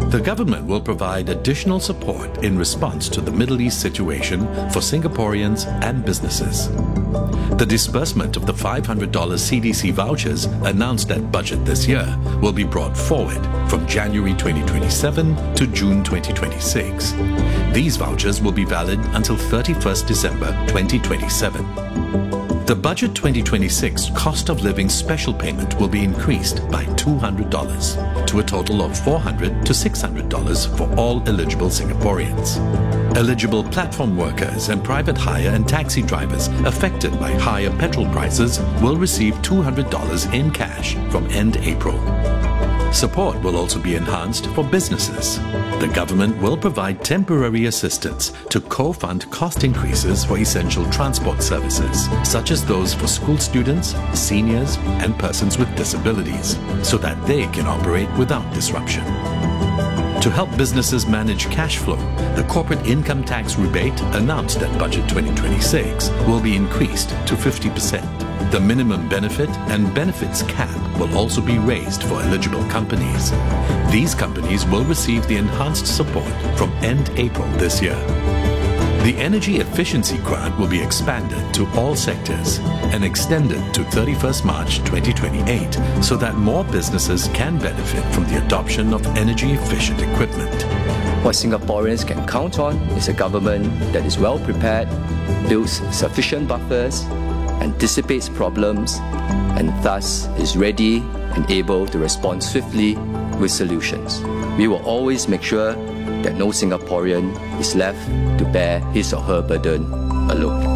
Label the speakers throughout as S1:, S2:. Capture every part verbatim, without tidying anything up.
S1: The government will provide additional support in response to the Middle East situation for Singaporeans and businesses. The disbursement of the five hundred dollars C D C vouchers announced at budget this year will be brought forward from January twenty twenty-seven to June twenty twenty-six. These vouchers will be valid until thirty-first December twenty twenty-seven. The Budget twenty twenty-six cost of living special payment will be increased by two hundred dollars to a total of four hundred dollars to six hundred dollars for all eligible Singaporeans. Eligible platform workers and private hire and taxi drivers affected by higher petrol prices will receive two hundred dollars in cash from end April. Support will also be enhanced for businesses. The government will provide temporary assistance to co-fund cost increases for essential transport services, such as those for school students, seniors, and persons with disabilities, so that they can operate without disruption. To help businesses manage cash flow, the corporate income tax rebate announced at Budget twenty twenty-six will be increased to fifty percent. The minimum benefit and benefits cap will also be raised for eligible companies. These companies will receive the enhanced support from end April this year. The energy efficiency grant will be expanded to all sectors and extended to thirty-first March twenty twenty-eight so that more businesses can benefit from the adoption of energy-efficient equipment.
S2: What Singaporeans can count on is a government that is well prepared, builds sufficient buffers, anticipates problems, and thus is ready and able to respond swiftly with solutions. We will always make sure that no Singaporean is left to bear his or her burden alone.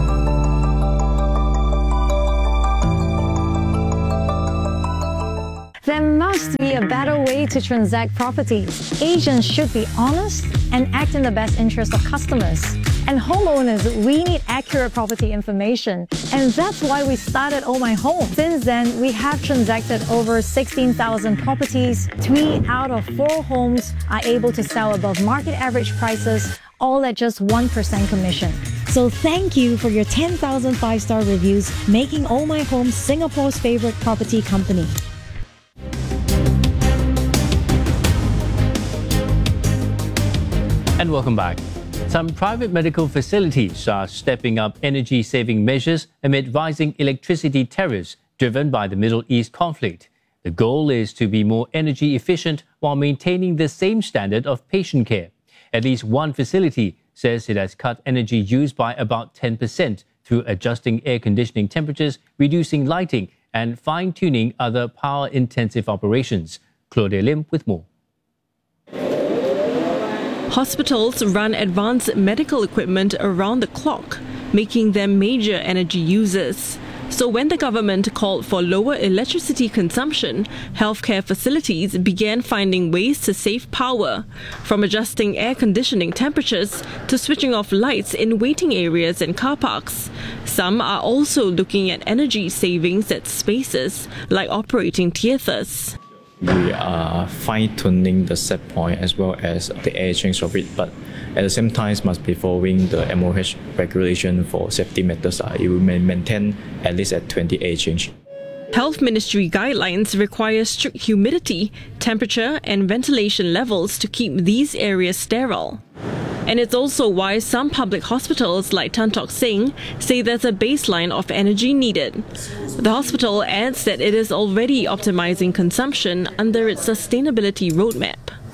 S3: There must be a better way to transact properties. Agents should be honest and act in the best interest of customers. And homeowners, we need accurate property information. And that's why we started Oh My Home. Since then, we have transacted over sixteen thousand properties. Three out of four homes are able to sell above market average prices, all at just one percent commission. So thank you for your ten thousand five-star reviews, making Oh My Home Singapore's favorite property company.
S4: And welcome back. Some private medical facilities are stepping up energy-saving measures amid rising electricity tariffs driven by the Middle East conflict. The goal is to be more energy efficient while maintaining the same standard of patient care. At least one facility says it has cut energy use by about ten percent through adjusting air conditioning temperatures, reducing lighting, and fine-tuning other power-intensive operations. Claudia Lim with more.
S5: Hospitals run advanced medical equipment around the clock, making them major energy users. So when the government called for lower electricity consumption, healthcare facilities began finding ways to save power, from adjusting air conditioning temperatures to switching off lights in waiting areas and car parks. Some are also looking at energy savings at spaces, like operating theatres.
S6: We are fine-tuning the set point as well as the air change of it, but at the same time must be following the M O H regulation for safety matters. It will maintain at least at twenty air change.
S5: Health Ministry guidelines require strict humidity, temperature and ventilation levels to keep these areas sterile. And it's also why some public hospitals like Tan Tock Seng say there's a baseline of energy needed. The hospital adds that it is already optimizing consumption under its sustainability roadmap.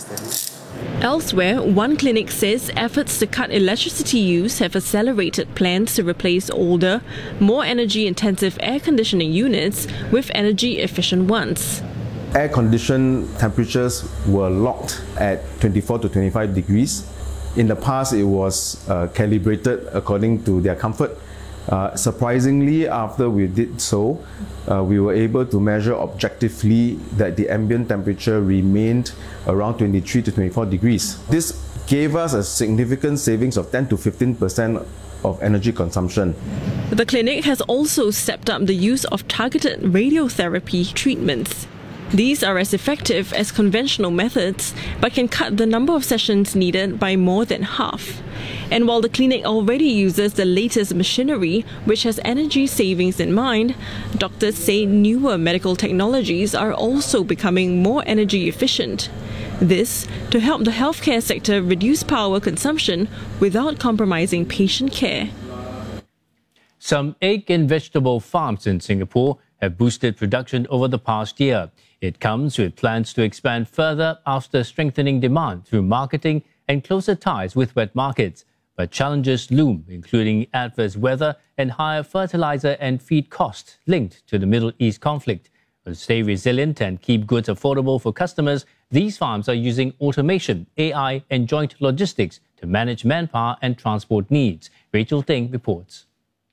S5: Elsewhere, one clinic says efforts to cut electricity use have accelerated plans to replace older, more energy-intensive air conditioning units with energy-efficient ones.
S7: Air-conditioned temperatures were locked at twenty-four to twenty-five degrees. In the past, it was uh, calibrated according to their comfort. Uh, surprisingly, after we did so, uh, we were able to measure objectively that the ambient temperature remained around twenty-three to twenty-four degrees. This gave us a significant savings of ten to fifteen percent of energy consumption.
S5: The clinic has also stepped up the use of targeted radiotherapy treatments. These are as effective as conventional methods, but can cut the number of sessions needed by more than half. And while the clinic already uses the latest machinery, which has energy savings in mind, doctors say newer medical technologies are also becoming more energy efficient. This to help the healthcare sector reduce power consumption without compromising patient care.
S4: Some egg and vegetable farms in Singapore have boosted production over the past year. It comes with plans to expand further after strengthening demand through marketing and closer ties with wet markets. But challenges loom, including adverse weather and higher fertilizer and feed costs linked to the Middle East conflict. To stay resilient and keep goods affordable for customers, these farms are using automation, A I, and joint logistics to manage manpower and transport needs. Rachel Ting reports.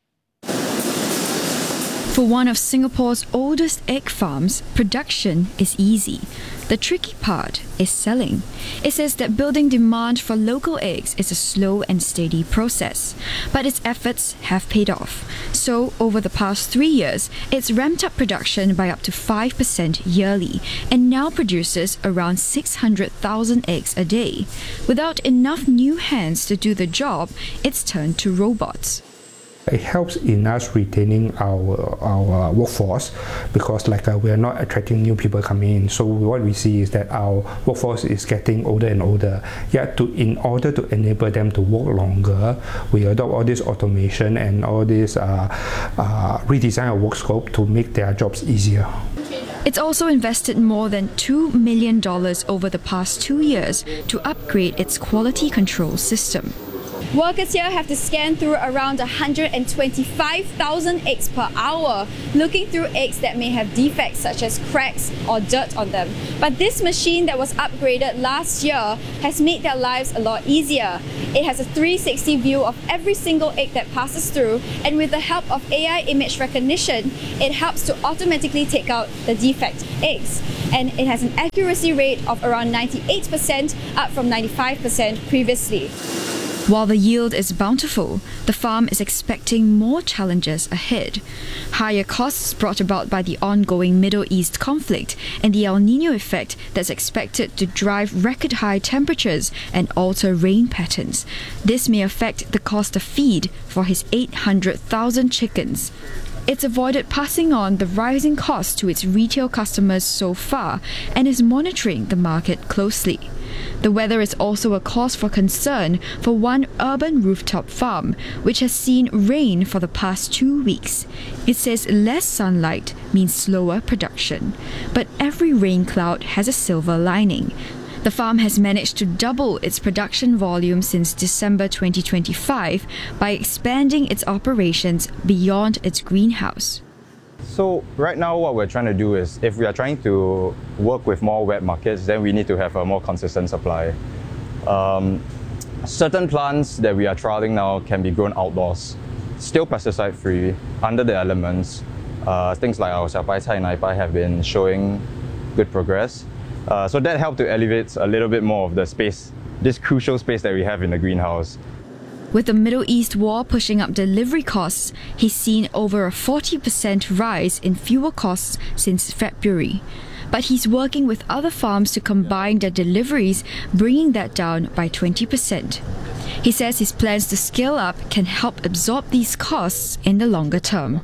S8: For one of Singapore's oldest egg farms, production is easy. The tricky part is selling. It says that building demand for local eggs is a slow and steady process, but its efforts have paid off. So, over the past three years, it's ramped up production by up to five percent yearly and now produces around six hundred thousand eggs a day. Without enough new hands to do the job, it's turned to robots.
S9: It helps in us retaining our our workforce because like uh, we are not attracting new people coming in. So what we see is that our workforce is getting older and older. Yet to in order to enable them to work longer, we adopt all this automation and all this uh, uh, redesign of work scope to make their jobs easier.
S8: It's also invested more than two million dollars over the past two years to upgrade its quality control system.
S10: Workers here have to scan through around one hundred twenty-five thousand eggs per hour, looking through eggs that may have defects such as cracks or dirt on them. But this machine that was upgraded last year has made their lives a lot easier. It has a three sixty view of every single egg that passes through, and with the help of A I image recognition, it helps to automatically take out the defect eggs. And it has an accuracy rate of around ninety-eight percent, up from ninety-five percent previously.
S8: While the yield is bountiful, the farm is expecting more challenges ahead. Higher costs brought about by the ongoing Middle East conflict and the El Niño effect that's expected to drive record high temperatures and alter rain patterns. This may affect the cost of feed for his eight hundred thousand chickens. It's avoided passing on the rising costs to its retail customers so far and is monitoring the market closely. The weather is also a cause for concern for one urban rooftop farm, which has seen rain for the past two weeks. It says less sunlight means slower production, but every rain cloud has a silver lining. The farm has managed to double its production volume since December twenty twenty-five by expanding its operations beyond its greenhouse.
S11: So right now what we're trying to do is, if we are trying to work with more wet markets, then we need to have a more consistent supply. Um, certain plants that we are trialing now can be grown outdoors, still pesticide free, under the elements. Uh, things like our Xiaobai Cai Nai Bai have been showing good progress. Uh, so that helped to elevate a little bit more of the space, this crucial space that we have in the greenhouse.
S8: With the Middle East war pushing up delivery costs, he's seen over a forty percent rise in fuel costs since February. But he's working with other farms to combine their deliveries, bringing that down by twenty percent. He says his plans to scale up can help absorb these costs in the longer term.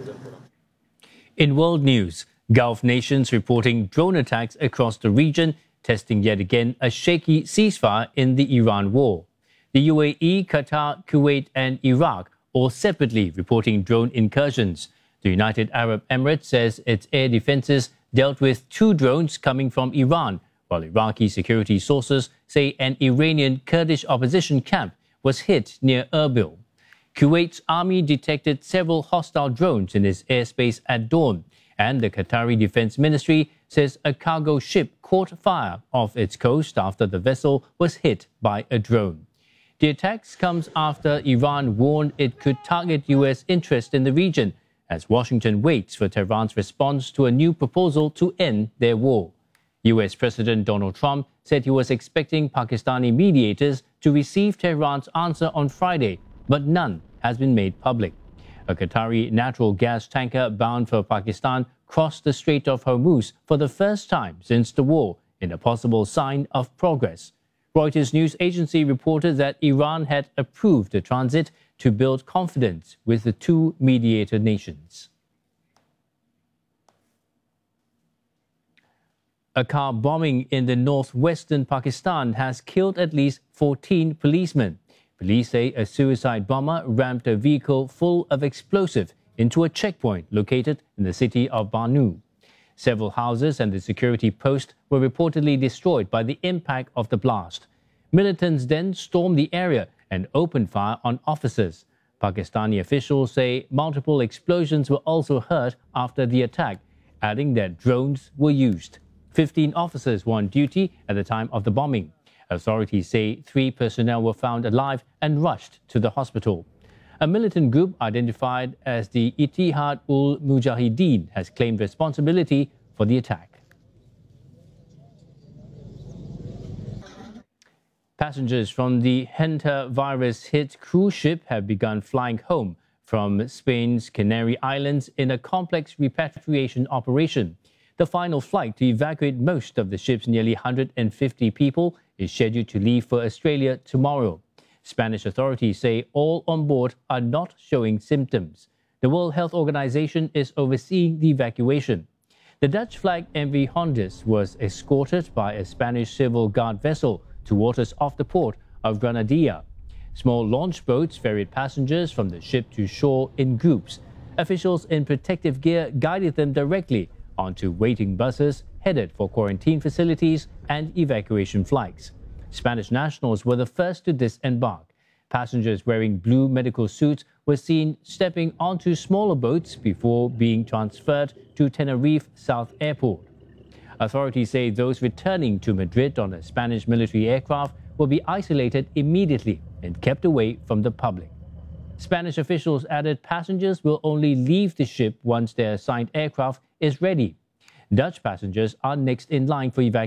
S4: In world news, Gulf nations reporting drone attacks across the region, testing yet again a shaky ceasefire in the Iran war. The U A E, Qatar, Kuwait and Iraq all separately reporting drone incursions. The United Arab Emirates says its air defences dealt with two drones coming from Iran, while Iraqi security sources say an Iranian Kurdish opposition camp was hit near Erbil. Kuwait's army detected several hostile drones in its airspace at dawn, and the Qatari Defense Ministry says a cargo ship caught fire off its coast after the vessel was hit by a drone. The attacks comes after Iran warned it could target U S interest in the region, as Washington waits for Tehran's response to a new proposal to end their war. U S President Donald Trump said he was expecting Pakistani mediators to receive Tehran's answer on Friday, but none has been made public. A Qatari natural gas tanker bound for Pakistan crossed the Strait of Hormuz for the first time since the war, in a possible sign of progress. Reuters news agency reported that Iran had approved the transit to build confidence with the two mediator nations. A car bombing in the northwestern Pakistan has killed at least fourteen policemen. Police say a suicide bomber rammed a vehicle full of explosive into a checkpoint located in the city of Banu. Several houses and the security post were reportedly destroyed by the impact of the blast. Militants then stormed the area and opened fire on officers. Pakistani officials say multiple explosions were also heard after the attack, adding that drones were used. Fifteen officers were on duty at the time of the bombing. Authorities say three personnel were found alive and rushed to the hospital. A militant group identified as the Ittihad ul Mujahideen has claimed responsibility for the attack. Passengers from the hantavirus-hit cruise ship have begun flying home from Spain's Canary Islands in a complex repatriation operation. The final flight to evacuate most of the ship's nearly one hundred fifty people is scheduled to leave for Australia tomorrow. Spanish authorities say all on board are not showing symptoms. The World Health Organization is overseeing the evacuation. The Dutch-flagged M V Hondius was escorted by a Spanish Civil Guard vessel to waters off the port of Granadilla. Small launch boats ferried passengers from the ship to shore in groups. Officials in protective gear guided them directly onto waiting buses headed for quarantine facilities and evacuation flights. Spanish nationals were the first to disembark. Passengers wearing blue medical suits were seen stepping onto smaller boats before being transferred to Tenerife South Airport. Authorities say those returning to Madrid on a Spanish military aircraft will be isolated immediately and kept away from the public. Spanish officials added passengers will only leave the ship once their assigned aircraft is ready. Dutch passengers are next in line for evacuation.